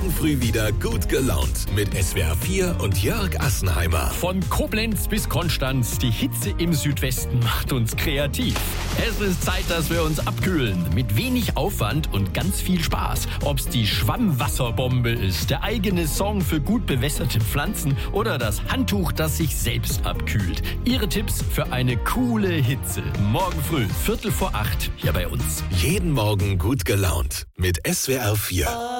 Morgen früh wieder gut gelaunt mit SWR 4 und Jörg Assenheimer. Von Koblenz bis Konstanz, die Hitze im Südwesten macht uns kreativ. Es ist Zeit, dass wir uns abkühlen. Mit wenig Aufwand und ganz viel Spaß. Ob's die Schwammwasserbombe ist, der eigene Song für gut bewässerte Pflanzen oder das Handtuch, das sich selbst abkühlt. Ihre Tipps für eine coole Hitze. Morgen früh, 7:45 hier bei uns. Jeden Morgen gut gelaunt mit SWR 4.